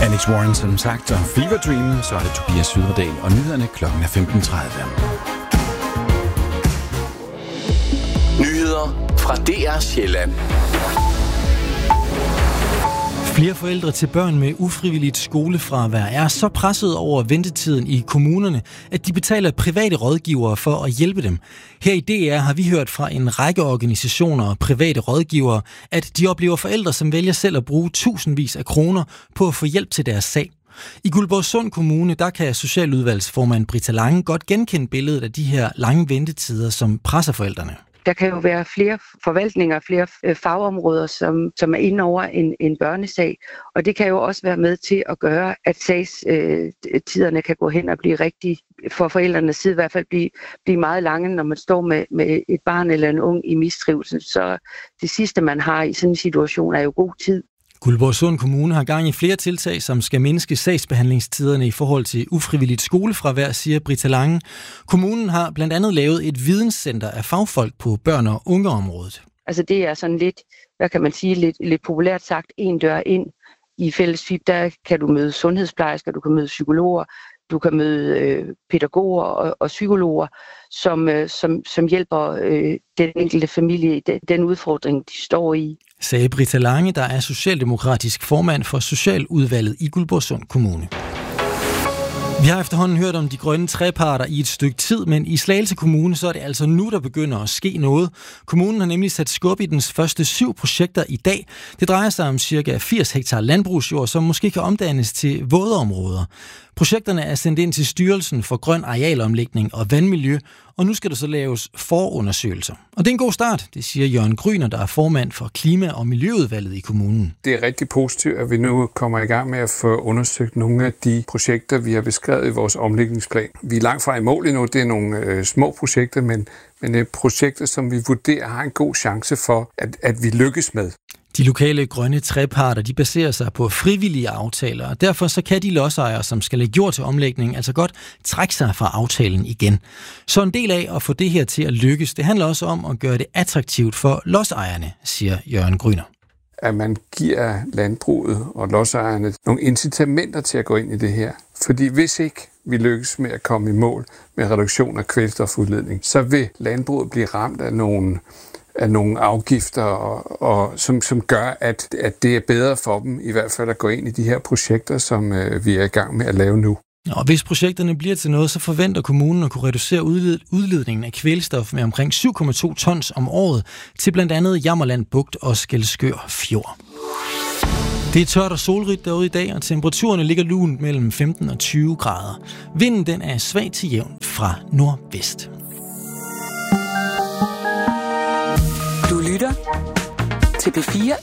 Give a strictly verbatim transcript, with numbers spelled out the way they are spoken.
Alex Warren som sagt, og Fever Dream, så er det Tobias Syderdal, og nyhederne klokken er femten tredive. Nyheder fra D R Sjælland. Flere forældre til børn med ufrivilligt skolefravær er så presset over ventetiden i kommunerne, at de betaler private rådgivere for at hjælpe dem. Her i D R har vi hørt fra en række organisationer og private rådgivere, at de oplever forældre, som vælger selv at bruge tusindvis af kroner på at få hjælp til deres sag. I Guldborgsund Kommune, der kan socialudvalgsformand Britta Lange godt genkende billedet af de her lange ventetider, som presser forældrene. Der kan jo være flere forvaltninger, flere fagområder, som, som er inde over en, en børnesag. Og det kan jo også være med til at gøre, at sagstiderne øh, kan gå hen og blive rigtig, for forældrenes side i hvert fald blive, blive meget lange, når man står med, med et barn eller en ung i mistrivsel. Så det sidste, man har i sådan en situation, er jo god tid. Guldborgsund Kommune har gang i flere tiltag, som skal mindske sagsbehandlingstiderne i forhold til ufrivilligt skolefravær, siger Britta Lange. Kommunen har blandt andet lavet et videnscenter af fagfolk på børn- og ungeområdet. Altså det er sådan lidt, hvad kan man sige, lidt, lidt populært sagt, en dør ind. I Fællesfib, der kan du møde sundhedsplejersker, du kan møde psykologer, du kan møde øh, pædagoger og, og psykologer, som, øh, som, som hjælper øh, den enkelte familie i den, den udfordring, de står i. Sagde Britta Lange, der er socialdemokratisk formand for Socialudvalget i Guldborgsund Kommune. Vi har efterhånden hørt om de grønne treparter i et stykke tid, men i Slagelse Kommune så er det altså nu, der begynder at ske noget. Kommunen har nemlig sat skub i dens første syv projekter i dag. Det drejer sig om ca. firs hektar landbrugsjord, som måske kan omdannes til vådområder. Projekterne er sendt ind til Styrelsen for Grøn Arealomlægning og Vandmiljø, og nu skal der så laves forundersøgelser. Og det er en god start, det siger Jørgen Gryner, der er formand for Klima- og Miljøudvalget i kommunen. Det er rigtig positivt, at vi nu kommer i gang med at få undersøgt nogle af de projekter, vi har beskrevet i vores omlægningsplan. Vi er langt fra i mål endnu, det er nogle øh, små projekter, men, men det er projekter, som vi vurderer har en god chance for, at, at vi lykkes med. De lokale grønne treparter, de baserer sig på frivillige aftaler, og derfor så kan de lodsejere, som skal lægge jord til omlægning, altså godt trække sig fra aftalen igen. Så en del af at få det her til at lykkes, det handler også om at gøre det attraktivt for lodsejerne, siger Jørgen Gryner. At man giver landbruget og lodsejerne nogle incitamenter til at gå ind i det her. Fordi hvis ikke vi lykkes med at komme i mål med reduktion af kvælstofudledning, så vil landbruget blive ramt af nogle af nogle afgifter, og, og, som, som gør, at, at det er bedre for dem i hvert fald at gå ind i de her projekter, som øh, vi er i gang med at lave nu. Og hvis projekterne bliver til noget, så forventer kommunen at kunne reducere udled, udledningen af kvælstof med omkring syv komma to tons om året til blandt andet Jammerland Bugt og Skelskør Fjord. Det er tørt og solrigt derude i dag, og temperaturerne ligger lunt mellem femten og tyve grader. Vinden den er svag til jævn fra nordvest. Du lytter til P fire.